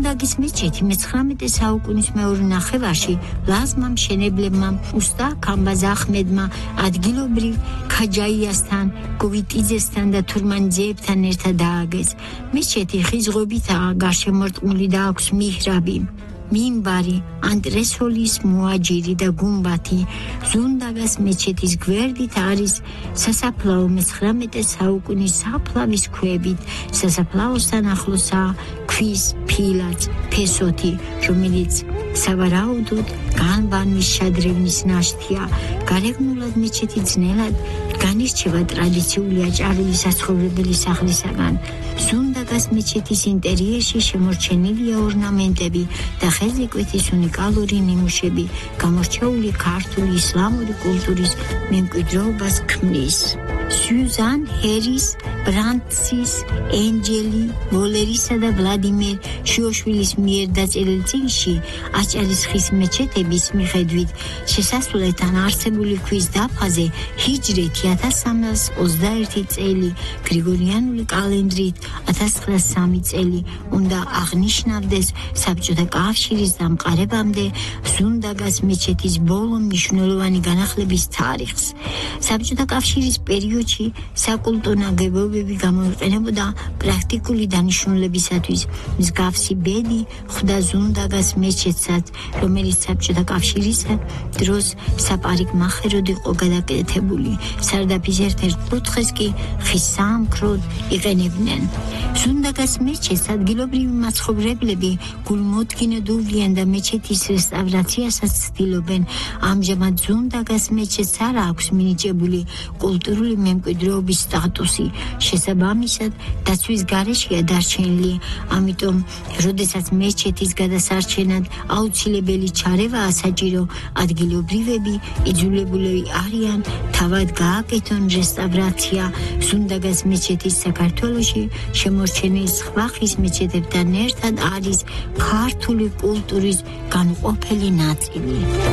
ზუნდაგის მეჩეთი მე-19 საუკუნის მეორე ნახევარში ლაზმა მშენებლებმა უსტა ქამბაზ აჰმედმა ადგილობრივ ქაჯაიასთან, გოვიტიძესთან და თურმანიძეებთან ერთად დააგეს. მეჩეთი ხიზღობითაა გარშემორტყმული და აქვს მიჰრაბი, მინბარი, ანტრესოლის მოაჯირი და გუმბათი. ზუნდაგას მეჩეთის გვერდით არის სასაფლაო მე-19 საუკუნის საფლავის ქვებით. სასაფლაოსთან ახლოსაა ქვის ფილაც, ფესოთი, რომელიც სავარაუდოდ განბანვის შადრევნის ნაშთია. გარეგნულად მეჩეთი ძნელად განირჩევა ტრადიციული აჭარული საცხოვრებელი სახლისაგან. ზუნდაგას მეჩეთის ინტერიერში შემორჩენილია ორნამენტები და ხელზეკვეთის უნიკალური ნიმუშები, გამორჩეული ქართული ისლამური კულტურის მემკვიდრეობას ქმნის. სიუზან ჰერის, ბრანცის, ენჯელი ვოლერისა და ვლადიმერ შიოშვილის მიერ დაწერილ წიგნში აჭარის ხის მეჩეთების მიხედვით შესასვლელთან არსებული ქვის დაფაზე ჰიჯრეთი 1321 წელი, გრიგორიანული კალენდრით 1903 წელი უნდა აღნიშნავდეს საბჭოთა კავშირის დამყარებამდე ზუნდაგას მეჩეთის ბოლო მნიშვნელოვანი განახლების თარიღს. საბჭოთა კავშირის პერიოდში საკულტო ნაგებობები გამოიყენებოდა პრაქტიკული დანიშნულებისათვის. მსგავსი ბედი ხვდა ზუნდაგას მეჩეთსაც, რომელიც საბჭოთა კავშირის დროს საპარიკმახეროდ იყო გადაკეთებული. სარდაფის ერთ-ერთ კუთხეს კი ხის საამქროდ იყენებდნენ. ზუნდაგას მეჩეთს ადგილობრივი მაცხოვრებლები გულმოდგინებულიან და მეჩეთის რესტავრაციასაც ცდილობენ. ამჟამად ზუნდაგას მეჩეთს არ აქვს მინიჭებული კულტურული მემკვიდრეობის სტატუსი. შესაბამისად, დაცვის გარეშეა დარჩენილი. ამიტომ, როდესაც მეჩეთის გადასარჩენად აუცილებელი ჩარევაა საჭირო, ადგილობრივები იძულებულები არიან თავად გააკეთონ რესტავრაცია. ზუნდაგას მეჩეთის საქართველოში შემორჩენილი სხვა ხის მეჩეთებთან ერთად არის ქართული კულტურის განუყოფელი ნაწილი.